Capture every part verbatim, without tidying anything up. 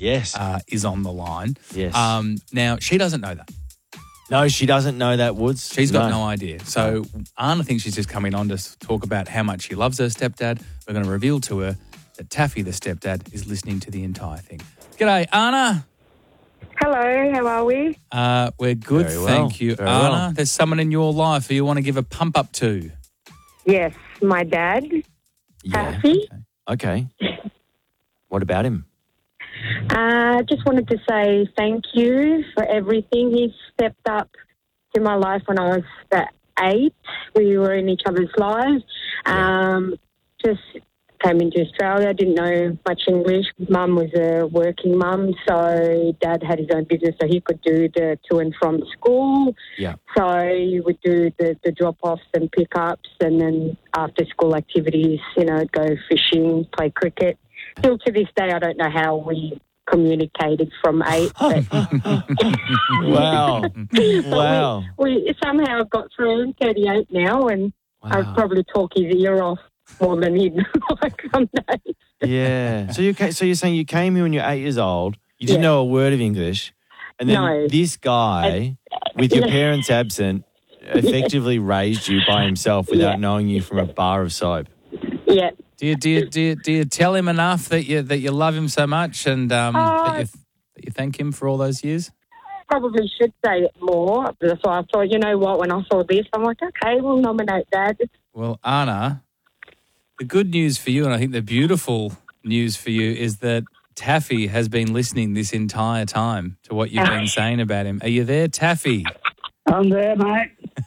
Yes. uh, is on the line. Yes. Um, now, she doesn't know that. No, she doesn't know that, Woods. She's got no, no idea. So Anna thinks she's just coming on to talk about how much she loves her stepdad. We're going to reveal to her that Taffy, the stepdad, is listening to the entire thing. G'day, Anna. Hello, how are we? Uh, we're good, Very well, thank you. very Anna, well. there's someone in your life who you want to give a pump up to. Yes, my dad, Yeah. Taffy. Okay. What about him? Uh, just wanted to say thank you for everything. He stepped up to my life when I was about eight. We were in each other's lives. Um, just came into Australia, didn't know much English. Mum was a working mum, so Dad had his own business, so he could do the to and from school. Yeah. So he would do the, the drop-offs and pick-ups, and then after-school activities, you know, go fishing, play cricket. Still to this day, I don't know how we communicated from eight. But Wow. Wow. we, we somehow got through. I'm thirty-eight now, and Wow. I'd probably talk his ear off more than he'd like some days. Yeah. So you ca- so you're saying you came here when you're eight years old. You didn't Yeah. know a word of English, and then No. this guy, with your Yeah. parents absent, effectively raised you by himself without Yeah. knowing you from a bar of soap. Yeah. Do you, do you, do you, do you tell him enough that you that you love him so much and um, Uh, that, you, that you thank him for all those years? Probably should say it more. That's why I thought, you know what, when I saw this, I'm like, okay, we'll nominate Dad. Well, Anna, the good news for you, and I think the beautiful news for you, is that Taffy has been listening this entire time to what you've been saying about him. Are you there, Taffy? I'm there, mate.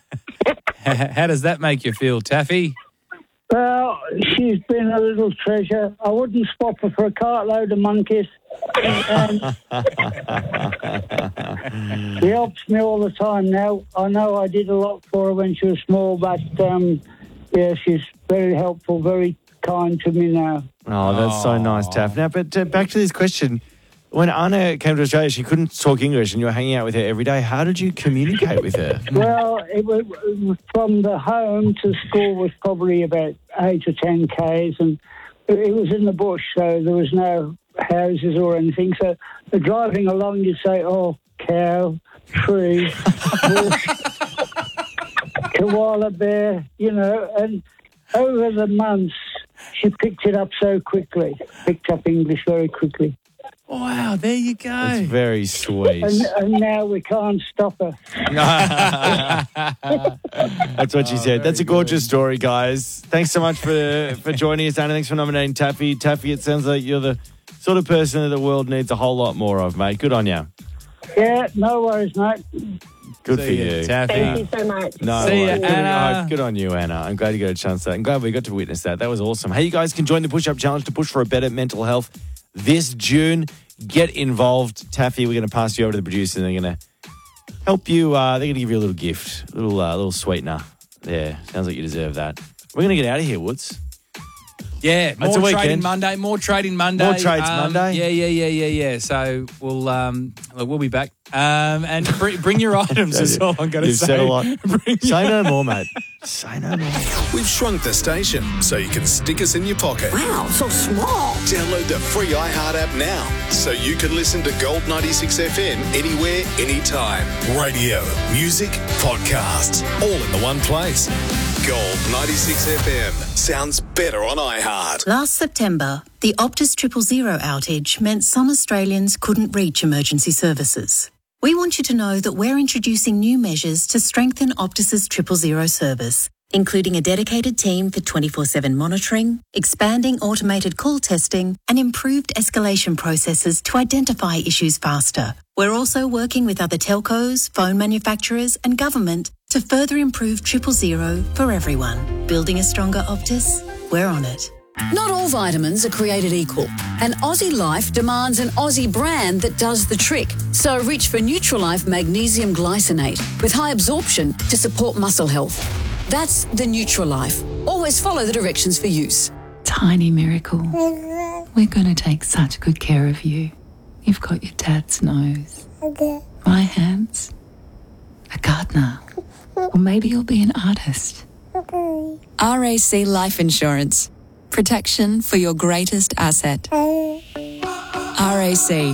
How does that make you feel, Taffy? Well, she's been a little treasure. I wouldn't swap her for a cartload of monkeys. And she helps me all the time now. I know I did a lot for her when she was small, but um, yeah, she's very helpful, very kind to me now. Oh, that's so nice, Taff. Now, but uh, back to this question. When Anna came to Australia, she couldn't talk English and you were hanging out with her every day. How did you communicate with her? Well, it was, it was from the home to school was probably about eight or ten k's, and it, it was in the bush, so there was no houses or anything. So uh, driving along, you'd say, "Oh, cow, tree, bush, koala bear," you know. And over the months, she picked it up so quickly. Picked up English very quickly. Wow, there you go. It's very sweet. And, and now we can't stop her. That's what she said. That's a gorgeous story, guys. Thanks so much for, for joining us, Anna. Thanks for nominating Taffy. Taffy, it sounds like you're the sort of person that the world needs a whole lot more of, mate. Good on you. Yeah, no worries, mate. Good See for you, you. Taffy. Thank you so much. No, See ya, worries. Anna. Oh, good on you, Anna. I'm glad you got a chance to that. I'm glad we got to witness that. That was awesome. Hey, you guys can join the Push Up Challenge to push for a better mental health this June. Get involved. Taffy, we're going to pass you over to the producer and they're going to help you. Uh, they're going to give you a little gift, a little, uh, little sweetener. Yeah, sounds like you deserve that. We're going to get out of here, Woods. Yeah, more It's a trading weekend. Monday, more trading Monday. More trades Um, Monday. Yeah, yeah, yeah, yeah, yeah. So we'll um, look, we'll be back. Um, and br- bring your items is all I'm going to You've say. said a lot. Bring Say no more, mate. Say no more. We've shrunk the station so you can stick us in your pocket. Wow, so small. Download the free iHeart app now so you can listen to Gold ninety-six F M anywhere, anytime. Radio, music, podcasts, all in the one place. Gold ninety-six F M sounds better on iHeart. Last September, the Optus Triple Zero outage meant some Australians couldn't reach emergency services. We want you to know that we're introducing new measures to strengthen Optus's Triple Zero service, including a dedicated team for twenty-four seven monitoring, expanding automated call testing, and improved escalation processes to identify issues faster. We're also working with other telcos, phone manufacturers, and government to further improve Triple Zero for everyone. Building a stronger Optus? We're on it. Not all vitamins are created equal, and Aussie Life demands an Aussie brand that does the trick. So reach for Nutrilife Magnesium Glycinate with high absorption to support muscle health. That's the Nutrilife. Always follow the directions for use. Tiny miracle. We're going to take such good care of you. You've got your dad's nose. My hands. A gardener. Or maybe you'll be an artist. R A C Life Insurance. Protection for your greatest asset. R A C.